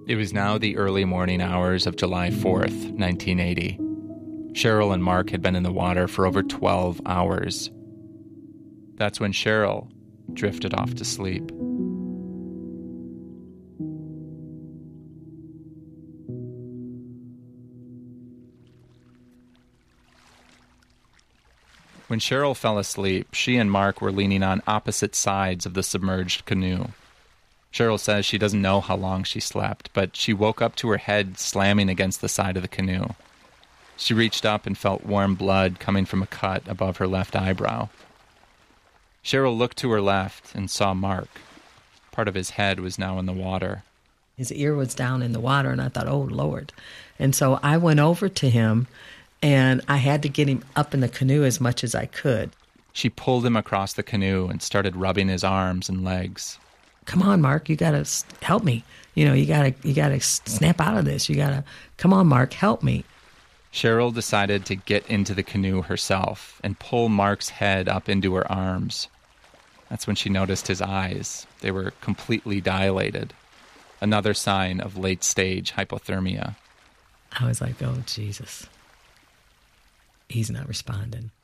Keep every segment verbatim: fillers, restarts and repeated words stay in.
It was now the early morning hours of July fourth, nineteen eighty. Cheryl and Mark had been in the water for over twelve hours. That's when Cheryl drifted off to sleep. When Cheryl fell asleep, she and Mark were leaning on opposite sides of the submerged canoe. Cheryl says she doesn't know how long she slept, but she woke up to her head slamming against the side of the canoe. She reached up and felt warm blood coming from a cut above her left eyebrow. Cheryl looked to her left and saw Mark. Part of his head was now in the water. His ear was down in the water, and I thought, oh, Lord. And so I went over to him, and I had to get him up in the canoe as much as I could. She pulled him across the canoe and started rubbing his arms and legs. Come on, Mark, you got to help me. You know, you got to you got to snap out of this. You got to, come on, Mark, help me. Cheryl decided to get into the canoe herself and pull Mark's head up into her arms. That's when she noticed his eyes. They were completely dilated. Another sign of late-stage hypothermia. I was like, oh, Jesus. He's not responding.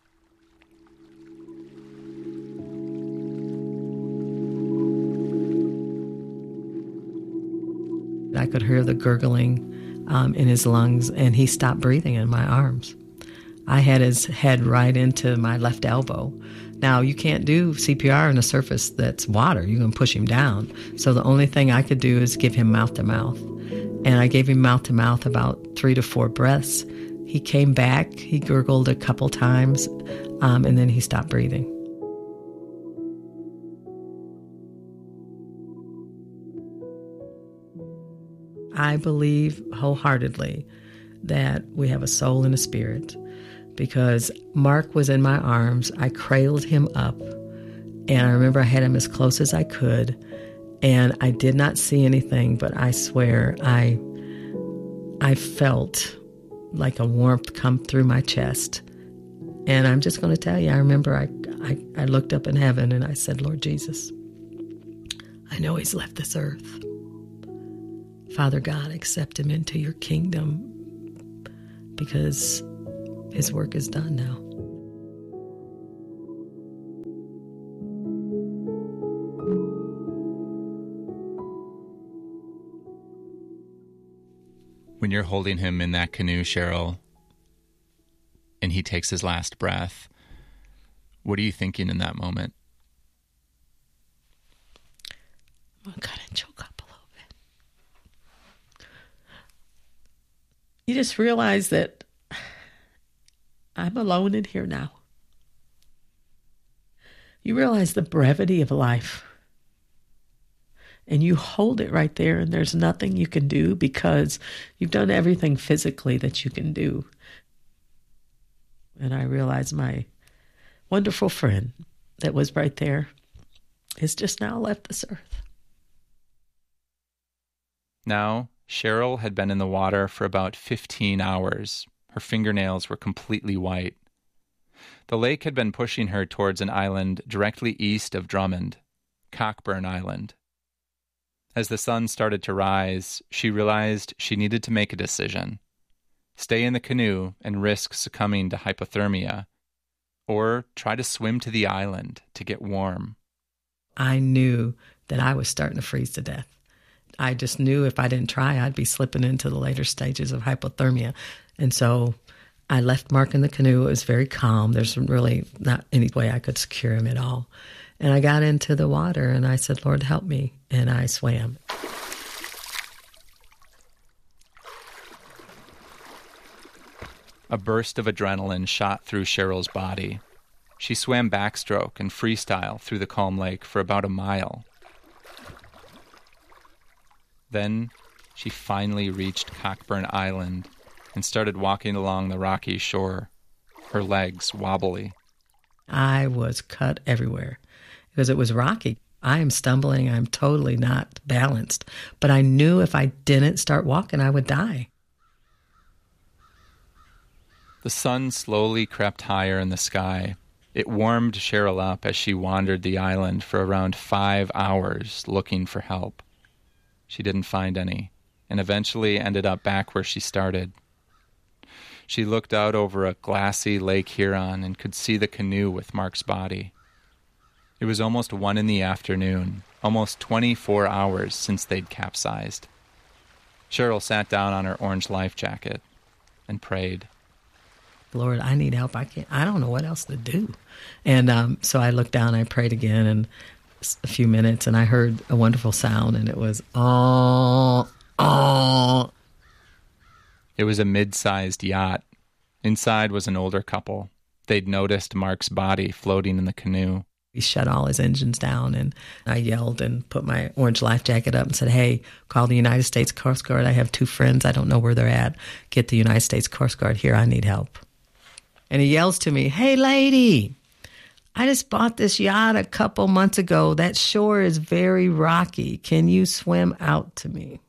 I could hear the gurgling um, in his lungs, and he stopped breathing in my arms. I had his head right into my left elbow. Now, you can't do C P R on a surface that's water. You can push him down. So the only thing I could do is give him mouth-to-mouth. And I gave him mouth-to-mouth about three to four breaths. He came back. He gurgled a couple times, um, and then he stopped breathing. I believe wholeheartedly that we have a soul and a spirit, because Mark was in my arms. I cradled him up, and I remember I had him as close as I could, and I did not see anything, but I swear I I felt like a warmth come through my chest. And I'm just going to tell you, I remember I, I, I looked up in heaven and I said, Lord Jesus, I know he's left this earth. Father God, accept him into your kingdom, because his work is done now. When you're holding him in that canoe, Cheryl, and he takes his last breath, what are you thinking in that moment? I'm going to choke up a little bit. You just realize that I'm alone in here now. You realize the brevity of life. And you hold it right there, and there's nothing you can do because you've done everything physically that you can do. And I realize my wonderful friend that was right there has just now left this earth. Now, Cheryl had been in the water for about fifteen hours. Her fingernails were completely white. The lake had been pushing her towards an island directly east of Drummond, Cockburn Island. As the sun started to rise, she realized she needed to make a decision. Stay in the canoe and risk succumbing to hypothermia, or try to swim to the island to get warm. I knew that I was starting to freeze to death. I just knew if I didn't try, I'd be slipping into the later stages of hypothermia. And so I left Mark in the canoe. It was very calm. There's really not any way I could secure him at all. And I got into the water and I said, Lord, help me. And I swam. A burst of adrenaline shot through Cheryl's body. She swam backstroke and freestyle through the calm lake for about a mile. Then she finally reached Cockburn Island and started walking along the rocky shore, her legs wobbly. I was cut everywhere because it was rocky. I am stumbling. I'm totally not balanced. But I knew if I didn't start walking, I would die. The sun slowly crept higher in the sky. It warmed Cheryl up as she wandered the island for around five hours looking for help. She didn't find any, and eventually ended up back where she started. She looked out over a glassy Lake Huron and could see the canoe with Mark's body. It was almost one in the afternoon, almost twenty-four hours since they'd capsized. Cheryl sat down on her orange life jacket and prayed. Lord, I need help. I can't, I don't know what else to do. And um, so I looked down, I prayed again, and a few minutes, and I heard a wonderful sound, and it was, oh, oh. It was a mid-sized yacht. Inside was an older couple. They'd noticed Mark's body floating in the canoe. He shut all his engines down, and I yelled and put my orange life jacket up and said, hey, call the United States Coast Guard. I have two friends. I don't know where they're at. Get the United States Coast Guard here. I need help. And he yells to me, hey, lady, I just bought this yacht a couple months ago. That shore is very rocky. Can you swim out to me?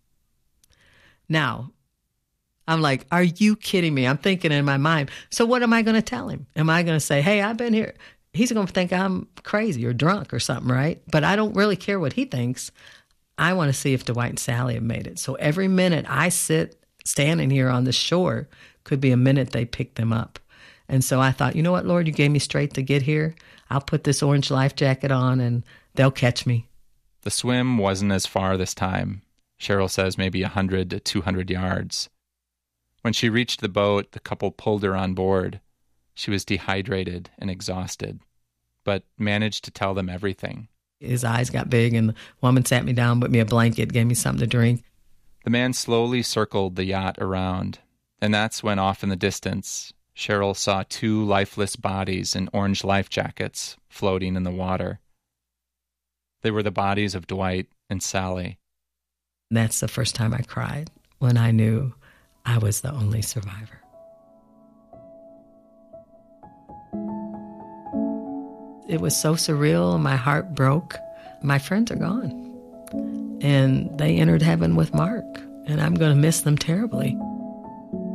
Now, I'm like, are you kidding me? I'm thinking in my mind, so what am I going to tell him? Am I going to say, hey, I've been here? He's going to think I'm crazy or drunk or something, right? But I don't really care what he thinks. I want to see if Dwight and Sally have made it. So every minute I sit standing here on the shore could be a minute they pick them up. And so I thought, you know what, Lord, you gave me strength to get here. I'll put this orange life jacket on and they'll catch me. The swim wasn't as far this time. Cheryl says maybe one hundred to two hundred yards. When she reached the boat, the couple pulled her on board. She was dehydrated and exhausted, but managed to tell them everything. His eyes got big, and the woman sat me down, put me a blanket, gave me something to drink. The man slowly circled the yacht around, and that's when off in the distance, Cheryl saw two lifeless bodies in orange life jackets floating in the water. They were the bodies of Dwight and Sally. That's the first time I cried, when I knew I was the only survivor. It was so surreal, and my heart broke. My friends are gone, and they entered heaven with Mark, and I'm going to miss them terribly.